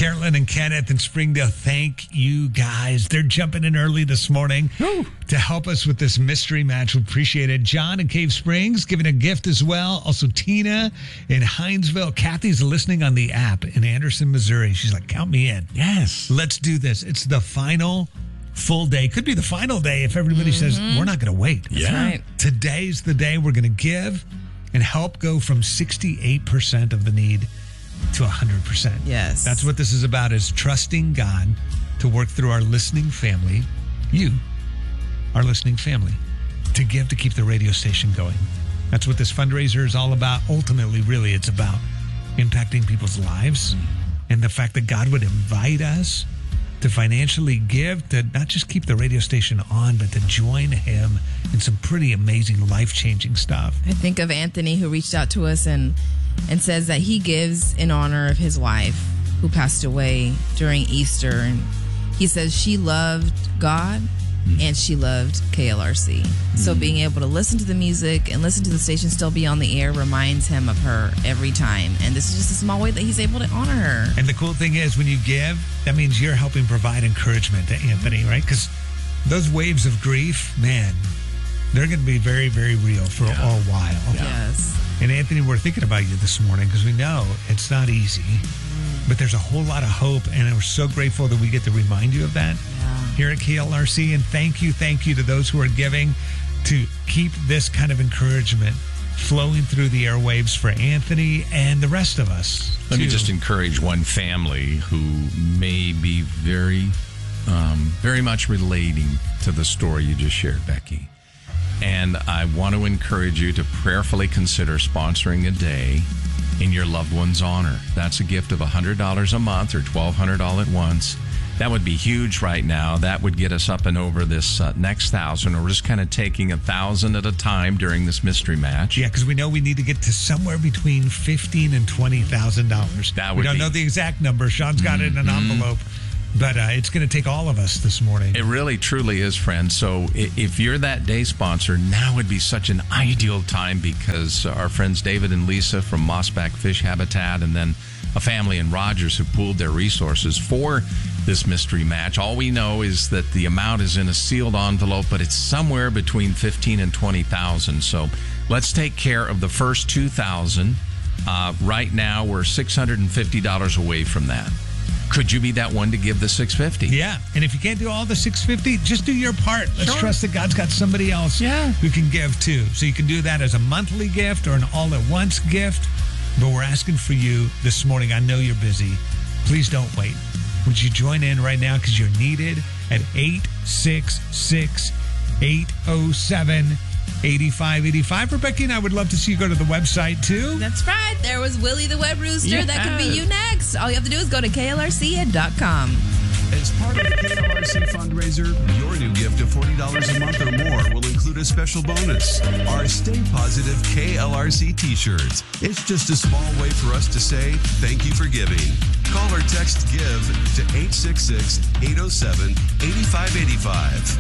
Carolyn and Kenneth in Springdale, thank you guys. They're jumping in early this morning to help us with this mystery match. We appreciate it. John in Cave Springs giving a gift as well. Also, Tina in Hinesville. Kathy's listening on the app in Anderson, Missouri. She's like, count me in. Yes. Let's do this. It's the final full day. Could be the final day if everybody says, we're not going to wait. Yeah. That's right. Today's the day we're going to give and help go from 68% of the need to 100%. Yes. That's what this is about, is trusting God to work through our listening family, you, our listening family, to give to keep the radio station going. That's what this fundraiser is all about. Ultimately, really, it's about impacting people's lives and the fact that God would invite us to financially give, to not just keep the radio station on, but to join him in some pretty amazing, life-changing stuff. I think of Anthony, who reached out to us and says that he gives in honor of his wife who passed away during Easter. And he says she loved God and she loved KLRC. So being able to listen to the music and listen to the station still be on the air reminds him of her every time. And this is just a small way that he's able to honor her. And the cool thing is, when you give, that means you're helping provide encouragement to Anthony, right? Because those waves of grief, man, they're going to be very, very real for a while. Yes. And Anthony, we're thinking about you this morning because we know it's not easy, but there's a whole lot of hope, and we're so grateful that we get to remind you of that here at KLRC. And thank you to those who are giving to keep this kind of encouragement flowing through the airwaves for Anthony and the rest of us. Let me just encourage one family who may be very, very much relating to the story you just shared, Becky. And I want to encourage you to prayerfully consider sponsoring a day in your loved one's honor. That's a gift of $100 a month or $1,200 all at once. That would be huge right now. That would get us up and over this next 1,000. We're just kind of taking 1,000 at a time during this mystery match. Yeah, because we know we need to get to somewhere between $15,000 and $20,000. We don't know the exact number. Sean's got it in an envelope. But it's going to take all of us this morning. It really, truly is, friends. So if you're that day sponsor, now would be such an ideal time, because our friends David and Lisa from Mossback Fish Habitat, and then a family in Rogers who pooled their resources for this mystery match. All we know is that the amount is in a sealed envelope, but it's somewhere between $15,000 and $20,000. So let's take care of the first 2,000. Right now, we're $650 away from that. Could you be that one to give the $650? Yeah. And if you can't do all the $650, just do your part. Let's trust that God's got somebody else who can give too. So you can do that as a monthly gift or an all-at-once gift. But we're asking for you this morning. I know you're busy. Please don't wait. Would you join in right now, because you're needed at 866-807-8585. Rebecca and I would love to see you go to the website too. That's right. There was Willie the Web Rooster. That could be you next. All you have to do is go to KLRC.com. As part of the KLRC fundraiser, your new gift of $40 a month or more will include a special bonus: our Stay Positive KLRC t-shirts. It's just a small way for us to say thank you for giving. Call or text GIVE to 866-807-8585.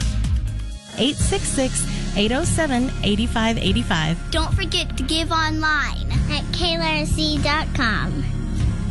866-807-8585. Don't forget to give online at KLRC.com.